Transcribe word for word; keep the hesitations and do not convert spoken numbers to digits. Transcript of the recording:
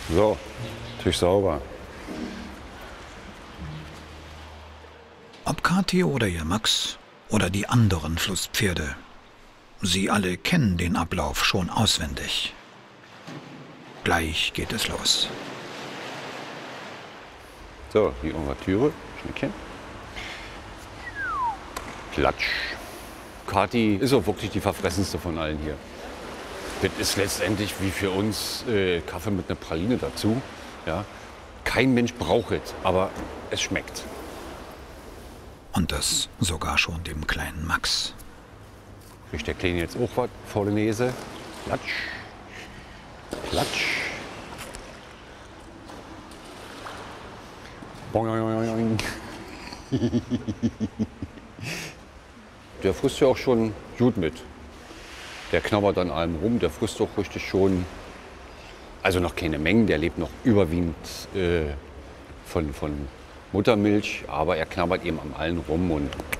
So, Tisch sauber. Ob Kathi oder ihr Max oder die anderen Flusspferde, sie alle kennen den Ablauf schon auswendig. Gleich geht es los. So, die Ouvertüre, Schnittchen. Klatsch. Kathi ist auch wirklich die verfressenste von allen hier. Das ist letztendlich wie für uns äh, Kaffee mit einer Praline dazu. Ja. Kein Mensch braucht es, aber es schmeckt. Und das sogar schon dem kleinen Max. Kriegt der Kleine jetzt auch was vor der Nase? Klatsch. Klatsch. Boing. Der frisst ja auch schon gut mit. Der knabbert an allem rum, der frisst doch richtig schon. Also noch keine Mengen, der lebt noch überwiegend äh, von, von Muttermilch, aber er knabbert eben an allen rum und